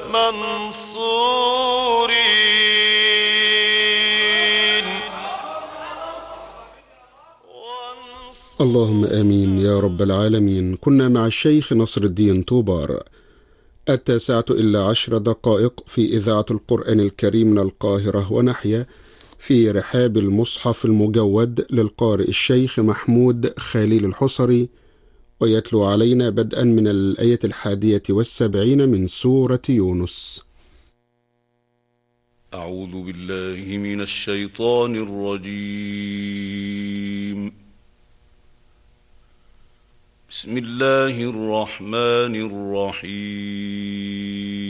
منصورين. اللهم آمين يا رب العالمين. كنا مع الشيخ نصر الدين طوبار. 9:10 في إذاعة القرآن الكريم من القاهرة ونحيا، في رحاب المصحف المجود للقارئ الشيخ محمود خليل الحصري، ويتلو علينا بدءا من الآية 71 من سورة يونس. أعوذ بالله من الشيطان الرجيم. بسم الله الرحمن الرحيم.